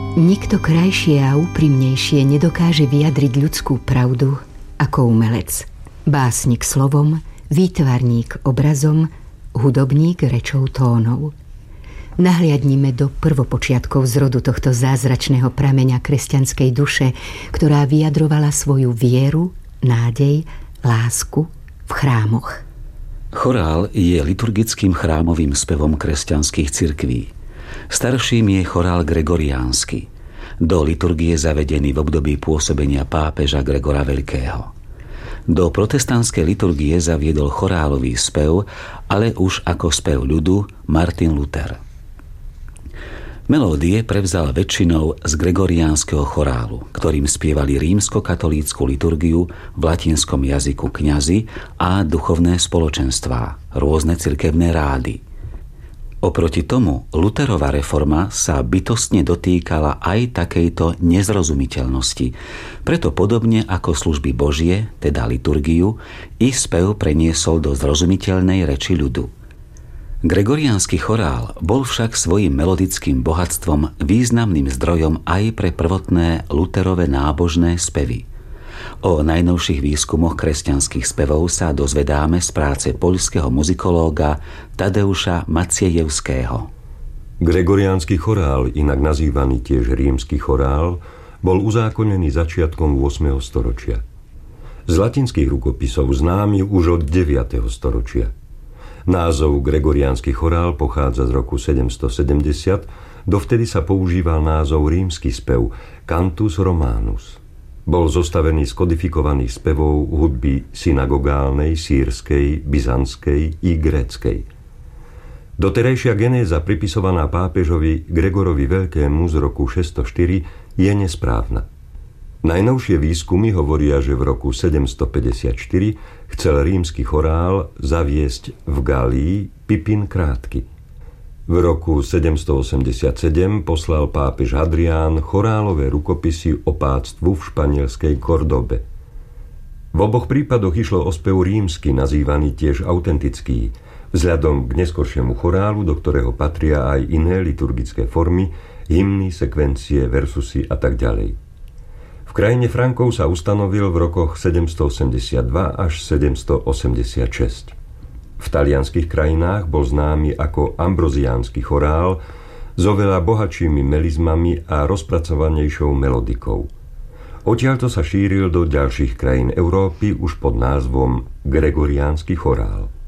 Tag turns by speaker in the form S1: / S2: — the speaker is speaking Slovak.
S1: Nikto krajšie a úprimnejšie nedokáže vyjadriť ľudskú pravdu ako umelec. Básnik slovom, výtvarník obrazom, hudobník rečou tónov. Nahliadnime do prvopočiatkov zrodu tohto zázračného prameňa kresťanskej duše, ktorá vyjadrovala svoju vieru, nádej, lásku v chrámoch.
S2: Chorál je liturgickým chrámovým spevom kresťanských cirkví. Starším je chorál gregoriánsky, do liturgie zavedený v období pôsobenia pápeža Gregora Veľkého. Do protestantskej liturgie zaviedol chorálový spev, ale už ako spev ľudu Martin Luther. Melódie prevzal väčšinou z gregoriánskeho chorálu, ktorým spievali rímskokatolícku liturgiu v latinskom jazyku kňazi a duchovné spoločenstvá, rôzne cirkevné rády. Oproti tomu Lutherova reforma sa bytostne dotýkala aj takejto nezrozumiteľnosti. Preto podobne ako služby Božie, teda liturgiu, i spev preniesol do zrozumiteľnej reči ľudu. Gregoriánsky chorál bol však svojim melodickým bohatstvom významným zdrojom aj pre prvotné Lutherové nábožné spevy. O najnovších výskumoch kresťanských spevov sa dozvedáme z práce poľského muzikológa Tadeuša Maciejewského.
S3: Gregoriánsky chorál, inak nazývaný tiež rímsky chorál, bol uzákonený začiatkom 8. storočia. Z latinských rukopisov známy už od 9. storočia. Názov Gregoriánsky chorál pochádza z roku 770, dovtedy sa používal názov rímsky spev Cantus Romanus. Bol zostavený z kodifikovaných spevov hudby synagogálnej, sýrskej, byzantskej i gréckej. Doterajšia genéza pripisovaná pápežovi Gregorovi Veľkému z roku 604 je nesprávna. Najnovšie výskumy hovoria, že v roku 754 chcel rímsky chorál zaviesť v Galii Pipin Krátky. V roku 787 poslal pápež Hadrián chorálové rukopisy opáctvu v španielskej Kordobe. V oboch prípadoch išlo o spev rímsky, nazývaný tiež autentický, vzhľadom k neskoršiemu chorálu, do ktorého patria aj iné liturgické formy, hymny, sekvencie, versusy a tak ďalej. V krajine Frankov sa ustanovil v rokoch 782 až 786. V talianskych krajinách bol známy ako ambroziánsky chorál s oveľa bohatšími melizmami a rozpracovanejšou melodikou. Odtiaľto sa šíril do ďalších krajín Európy už pod názvom Gregoriánsky chorál.